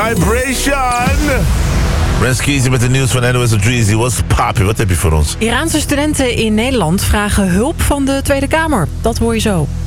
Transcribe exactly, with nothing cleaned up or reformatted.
Vibration. Renskies met het nieuws van N O S op Dreezy. What's poppin'? Wat heb je voor ons? Iraanse studenten in Nederland vragen hulp van de Tweede Kamer. Dat hoor je zo.